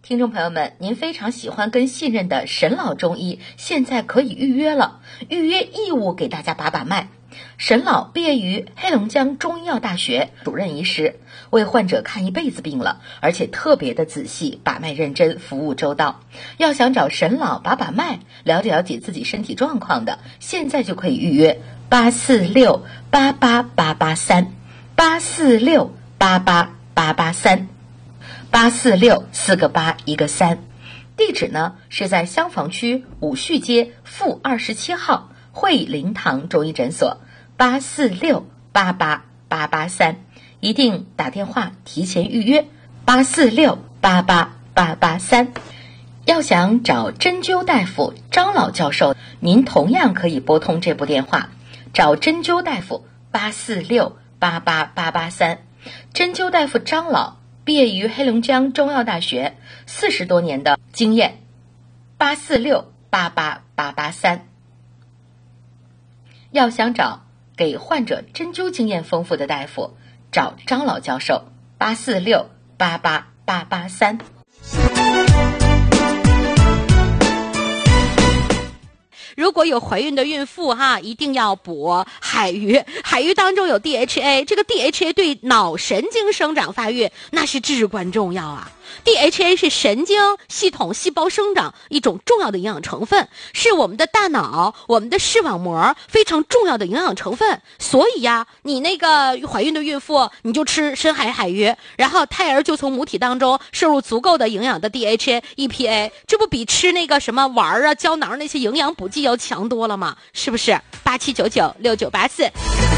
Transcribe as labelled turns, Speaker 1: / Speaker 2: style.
Speaker 1: 听众朋友们，您非常喜欢跟信任的沈老中医，现在可以预约了，预约义务给大家把把脉。沈老毕业于黑龙江中医药大学，主任医师，为患者看一辈子病了，而且特别的仔细，把脉认真，服务周到。要想找沈老把把脉，了解了解自己身体状况的，现在就可以预约846-88883，846-88883。846四个8一个3，地址呢是在襄房区武序街负27号惠灵堂中医诊所，846-88883，一定打电话提前预约846-88883。要想找针灸大夫张老教授，您同样可以拨通这部电话，找针灸大夫846-88883。针灸大夫张老毕业于黑龙江中药大学，40多年的经验，846-88883。要想找给患者针灸经验丰富的大夫，找张老教授，846-88883。
Speaker 2: 如果有怀孕的孕妇一定要补海鱼，海鱼当中有 DHA， 这个 DHA 对脑神经生长发育那是至关重要啊。DHA 是神经系统细胞生长一种重要的营养成分，是我们的大脑、我们的视网膜非常重要的营养成分。所以你那个怀孕的孕妇，你就吃深海海鱼，然后胎儿就从母体当中摄入足够的营养的 DHA、EPA， 这不比吃那个什么丸胶囊那些营养补剂要强多了吗？是不是？87996984